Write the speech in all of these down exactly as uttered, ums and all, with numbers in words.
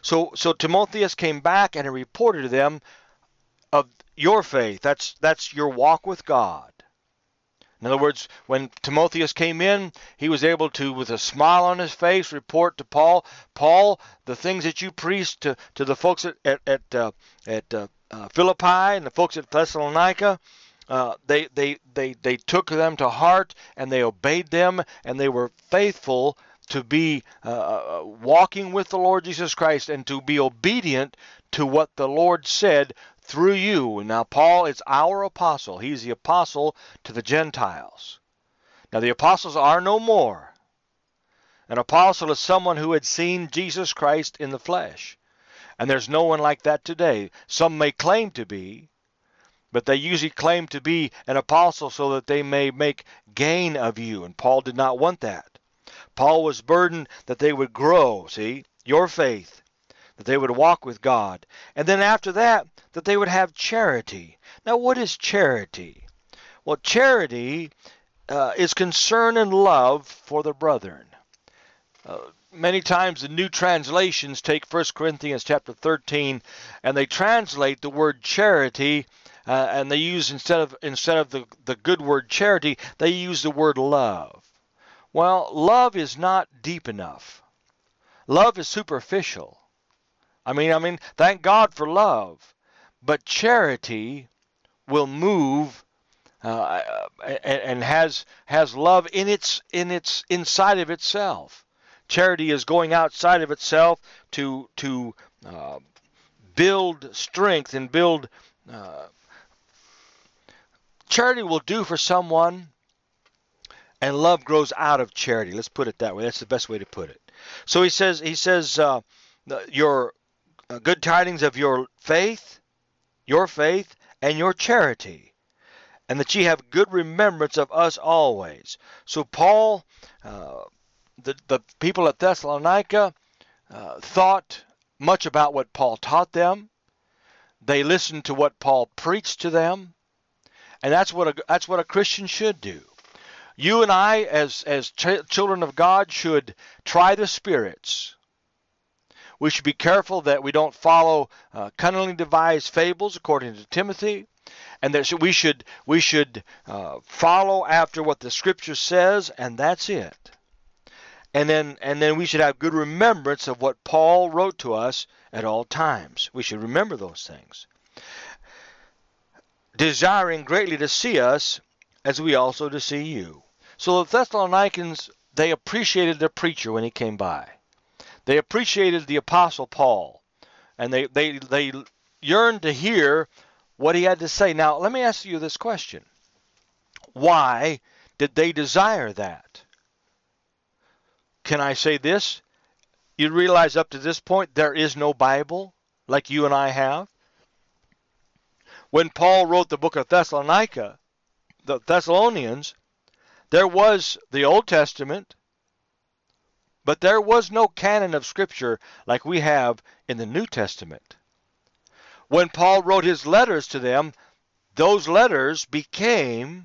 So so Timotheus came back and he reported to them of your faith. That's that's your walk with God. In other words, when Timotheus came in, he was able to, with a smile on his face, report to Paul, Paul, the things that you preached to, to the folks at at at, uh, at uh, uh, Philippi and the folks at Thessalonica, uh, they they they they took them to heart and they obeyed them and they were faithful to be uh, walking with the Lord Jesus Christ and to be obedient to what the Lord said through you. Now, Paul is our apostle. He's the apostle to the Gentiles. Now, the apostles are no more. An apostle is someone who had seen Jesus Christ in the flesh. And there's no one like that today. Some may claim to be, but they usually claim to be an apostle so that they may make gain of you. And Paul did not want that. Paul was burdened that they would grow, see, your faith, that they would walk with God. And then after that, that they would have charity. Now, what is charity? Well, charity uh, is concern and love for the brethren. Uh, many times the new translations take First Corinthians chapter thirteen and they translate the word charity uh, and they use instead of instead of the, the good word charity, they use the word love. Well, love is not deep enough. Love is superficial. I mean, I mean, thank God for love. But charity will move uh, and, and has has love in its in its inside of itself. Charity is going outside of itself to to uh, build strength and build. Uh, charity will do for someone, and love grows out of charity. Let's put it that way. That's the best way to put it. So he says he says uh, your uh, good tidings of your faith. Your faith and your charity, and that ye have good remembrance of us always. So Paul, uh, the, the people at Thessalonica uh, thought much about what Paul taught them. They listened to what Paul preached to them, and that's what a, that's what a Christian should do. You and I, as, as ch- children of God, should try the spirits. We should be careful that we don't follow uh, cunningly devised fables, according to Timothy, and that we should we should uh, follow after what the Scripture says, and that's it. And then and then we should have good remembrance of what Paul wrote to us at all times. We should remember those things, desiring greatly to see us, as we also to see you. So the Thessalonians, they appreciated their preacher when he came by. They appreciated the Apostle Paul, and they, they, they yearned to hear what he had to say. Now, let me ask you this question. Why did they desire that? Can I say this? You realize up to this point there is no Bible like you and I have? When Paul wrote the book of Thessalonica, the Thessalonians, there was the Old Testament, but there was no canon of Scripture like we have in the New Testament. When Paul wrote his letters to them, those letters became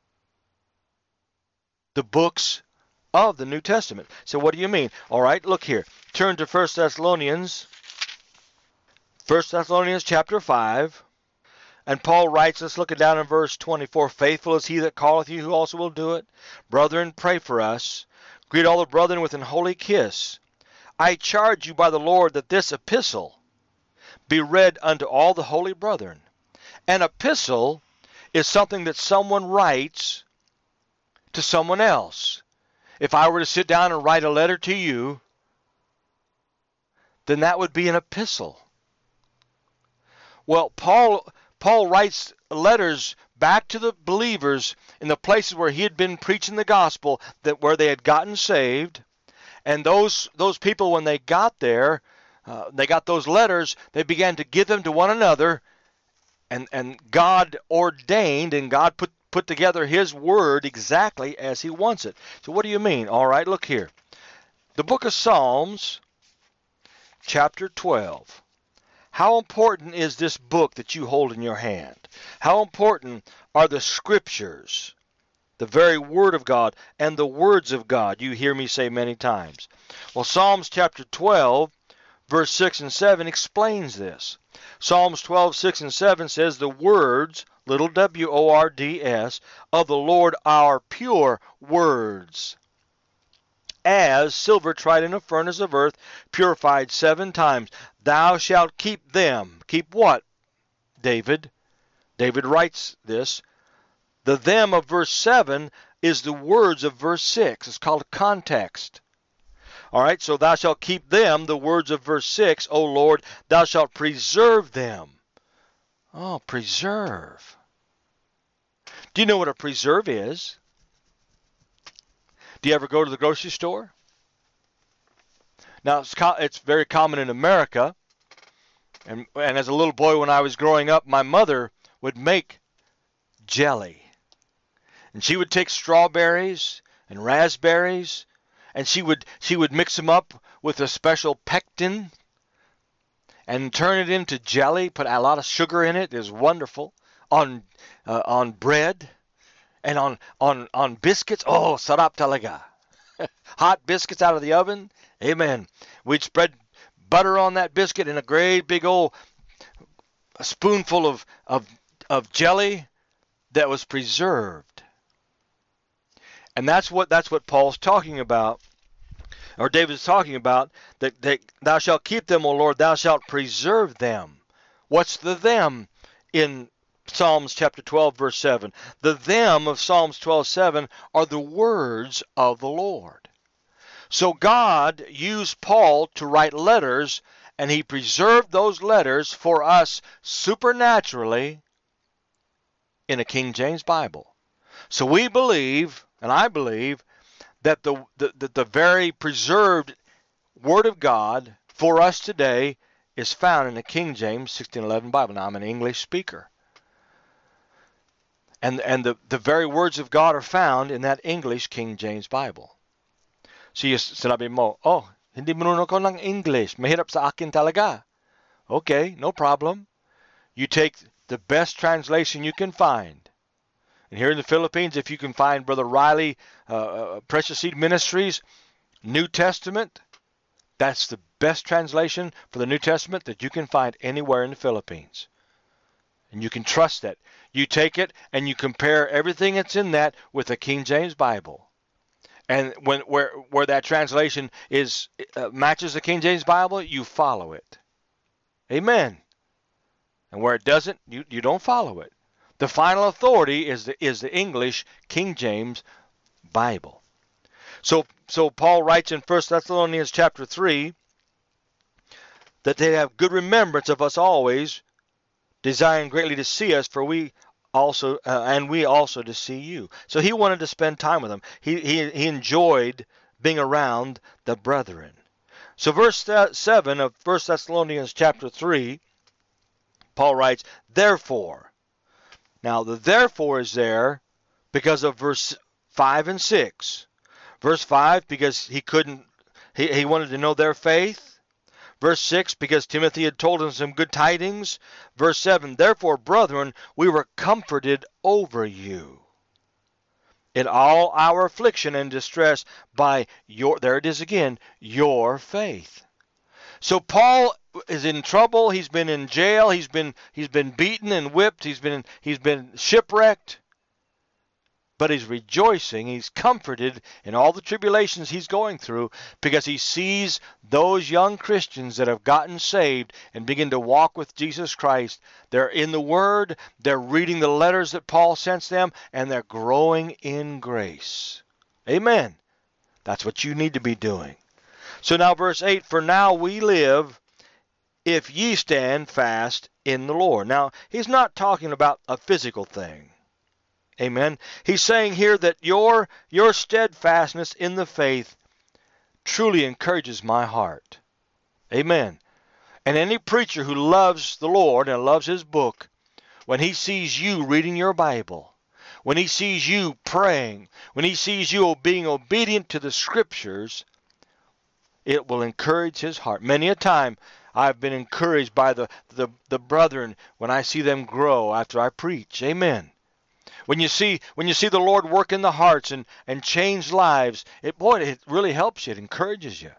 the books of the New Testament. So what do you mean? All right, look here. Turn to First Thessalonians, First Thessalonians chapter five. And Paul writes, let's look it down in verse twenty-four. Faithful is he that calleth you, who also will do it. Brethren, pray for us. Greet all the brethren with an holy kiss. I charge you by the Lord that this epistle be read unto all the holy brethren. An epistle is something that someone writes to someone else. If I were to sit down and write a letter to you, then that would be an epistle. Well, Paul Paul writes letters back to the believers in the places where he had been preaching the gospel, that where they had gotten saved. And those those people, when they got there, uh, they got those letters, they began to give them to one another, and, and God ordained and God put, put together his word exactly as he wants it. So what do you mean? All right, look here. The book of Psalms, chapter twelve. How important is this book that you hold in your hand? How important are the Scriptures, the very Word of God, and the words of God? You hear me say many times. Well, Psalms chapter twelve, verse six and seven explains this. Psalms twelve, six and seven says, the words, little W O R D S, of the Lord are pure words, as silver tried in a furnace of earth, purified seven times. Thou shalt keep them. Keep what, David? David writes this. The them of verse seven is the words of verse six. It's called context. All right, so thou shalt keep them, the words of verse six, O Lord, thou shalt preserve them. Oh, preserve. Do you know what a preserve is? Do you ever go to the grocery store? Now, it's, co- it's very common in America, and, and as a little boy when I was growing up, my mother would make jelly. And she would take strawberries and raspberries, and she would she would mix them up with a special pectin and turn it into jelly, put a lot of sugar in it. It was wonderful. On uh, on bread and on, on, on biscuits. Oh, sarap talaga. Hot biscuits out of the oven. Amen. We'd spread butter on that biscuit and a great big old a spoonful of, of, of jelly that was preserved. And that's what that's what Paul's talking about, or David's talking about, that, that thou shalt keep them, O Lord, thou shalt preserve them. What's the them in Psalms chapter twelve, verse seven? The them of Psalms twelve, seven are the words of the Lord. So God used Paul to write letters, and he preserved those letters for us supernaturally in a King James Bible. So we believe, and I believe, that the, the, the, the very preserved Word of God for us today is found in the King James sixteen eleven Bible. Now, I'm an English speaker. And, and the, the very words of God are found in that English King James Bible. So you sinabi mo, oh, hindi marunong ko ng English. Mahirap sa akin talaga. Okay, no problem. You take the best translation you can find. And here in the Philippines, if you can find Brother Riley, uh, Precious Seed Ministries, New Testament, that's the best translation for the New Testament that you can find anywhere in the Philippines. And you can trust that. You take it and you compare everything that's in that with the King James Bible. And when where where that translation is uh, matches the King James Bible, you follow it. Amen. And where it doesn't, you, you don't follow it. The final authority is the is the English King James Bible. So so Paul writes in First Thessalonians chapter three that they have good remembrance of us always, desiring greatly to see us, for we also uh, and we also to see you. So he wanted to spend time with them. He he he enjoyed being around the brethren. So verse seven of First Thessalonians chapter three, Paul writes, therefore. Now the therefore is there because of verse five and six. Verse five, because he couldn't, he, he wanted to know their faith. Verse six, because Timothy had told him some good tidings. Verse seven, therefore, brethren, we were comforted over you in all our affliction and distress by your, there it is again, your faith. So Paul is in trouble. He's been in jail. He's been he's been beaten and whipped. He's been he's been shipwrecked. But he's rejoicing. He's comforted in all the tribulations he's going through because he sees those young Christians that have gotten saved and begin to walk with Jesus Christ. They're in the Word. They're reading the letters that Paul sends them, and they're growing in grace. Amen. That's what you need to be doing. So now verse eight, for now we live if ye stand fast in the Lord. Now, he's not talking about a physical thing. Amen. He's saying here that your, your steadfastness in the faith truly encourages my heart. Amen. And any preacher who loves the Lord and loves his book, when he sees you reading your Bible, when he sees you praying, when he sees you being obedient to the Scriptures, it will encourage his heart. Many a time I've been encouraged by the, the, the brethren when I see them grow after I preach. Amen. When you see when you see the Lord work in the hearts and, and change lives, it boy, it really helps you. It encourages you.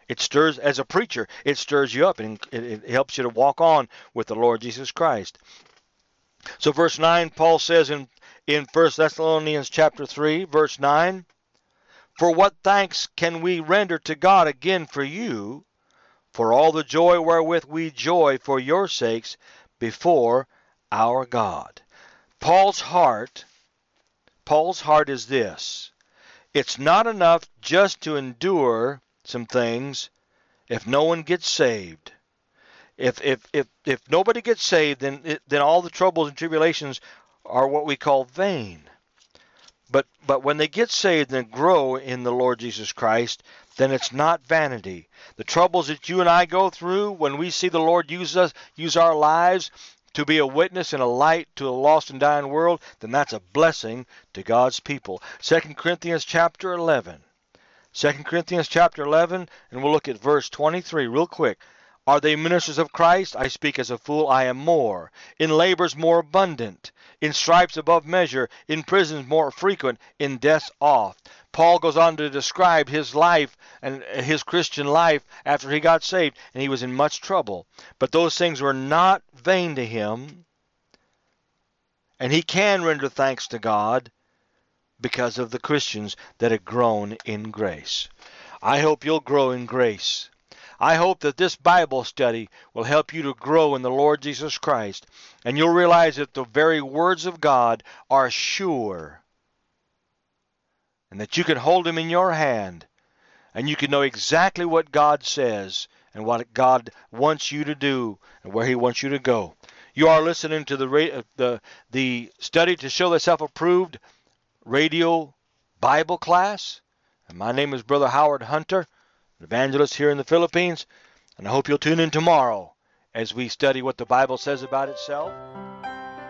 It stirs, as a preacher, it stirs you up and it, it helps you to walk on with the Lord Jesus Christ. So verse nine, Paul says in, in First Thessalonians chapter three, verse nine, "For what thanks can we render to God again for you, for all the joy wherewith we joy for your sakes before our God." Paul's heart, Paul's heart is this: it's not enough just to endure some things if no one gets saved. If if if if nobody gets saved, then it, then all the troubles and tribulations are what we call vain. But but when they get saved and grow in the Lord Jesus Christ, then it's not vanity. The troubles that you and I go through, when we see the Lord use us, use our lives to be a witness and a light to a lost and dying world, then that's a blessing to God's people. Second Corinthians chapter eleven. Second Corinthians chapter eleven, and we'll look at verse twenty-three real quick. "Are they ministers of Christ? I speak as a fool, I am more. In labors more abundant, in stripes above measure, in prisons more frequent, in deaths oft." Paul goes on to describe his life and his Christian life after he got saved, and he was in much trouble. But those things were not vain to him, and he can render thanks to God because of the Christians that have grown in grace. I hope you'll grow in grace. I hope that this Bible study will help you to grow in the Lord Jesus Christ, and you'll realize that the very words of God are sure, and that you can hold them in your hand, and you can know exactly what God says and what God wants you to do and where He wants you to go. You are listening to the the the Study to Show Thyself Approved radio Bible class, and my name is Brother Howard Hunter, an evangelist here in the Philippines, and I hope you'll tune in tomorrow as we study what the Bible says about itself.